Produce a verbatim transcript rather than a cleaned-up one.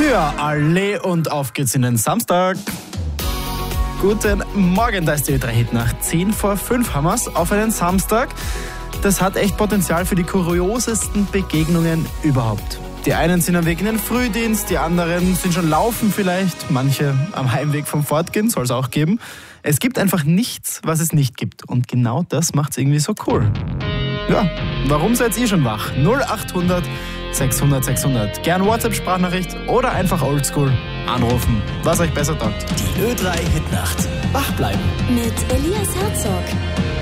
Für alle und auf geht's in den Samstag. Guten Morgen, da ist die Ö drei Hitnacht. zehn vor fünf haben wir's auf einen Samstag. Das hat echt Potenzial für die kuriosesten Begegnungen überhaupt. Die einen sind am Weg in den Frühdienst, die anderen sind schon laufen vielleicht, manche am Heimweg vom Fortgehen, soll es auch geben. Es gibt einfach nichts, was es nicht gibt. Und genau das macht's irgendwie so cool. Ja, warum seid ihr schon wach? null acht hundert sechshundert sechshundert. Gern WhatsApp-Sprachnachricht oder einfach oldschool anrufen, was euch besser taugt. Die Ö drei Hitnacht. Wach bleiben. Mit Elias Herzog.